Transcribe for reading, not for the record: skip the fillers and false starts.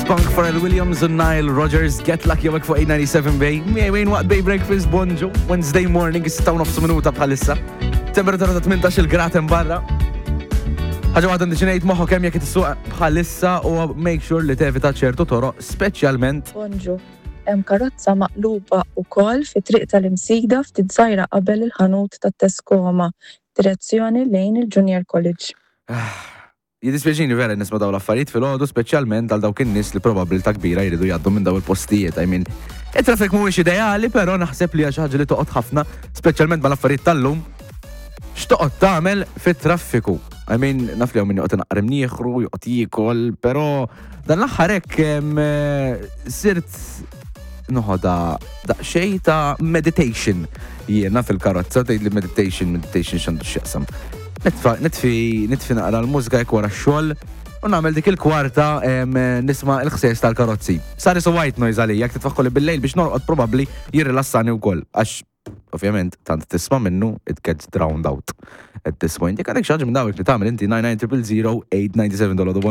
Daft Punk, Pharrell Williams u Nile Rodgers, Get Lucky għawek fuq 897 Bay. Miejwejn waqt Bay Breakfast Bonġu, Wednesday morning, 6:09 minuta bħalissa. Temperatura ta' 18 grad barra. Ħaġa waħda ndiċinejt moħħu kemm jekk tissuq bħalissa u make sure li tevita ċertu toroq, speċjalment. Bonġu, hemm karozza maqluba wkoll fi triq tal-Imsida ftit żgħira qabel il-ħanut tat-Tescoma, direzzjoni lejn il-Junior College. Jidispjaċini vera nisma' daw l-affarijiet fil-ħodu, speċjalment għal dawk in-nies li probabilità kbira jridu jgħaddu minn daw il-postijiet. I mean, it-traffic mhuwiex ideali, però naħseb li hija xi ħaġa li toqgħod ħafna, speċjalment mal-affarijiet tal-lum. X'toqgħod tagħmel fit-traffiku? I mean, naf li hawn min joqgħod inaqrem nieħru, joqgħod jiekol, però dan l-aħħar hekk sirt noħodha daqsxejn ta' meditation jiena fil-karozza tgħid li meditation x'għandu x'jaqsam. Nitfi naqra l-mużika jekk wara x-xogħol u nagħmel dik il-kwarta nisma' l-ħsies tal-karozzi. Sar isu white noise għalija jekk titfaħħol bil-lejl biex norqod probabbli jirrilassani wkoll għax ovvjament tant tisma' minnu it gets drowned out at this point. Jekk għandek xi ħaġa minn dawk li tagħmel inti 99 000 897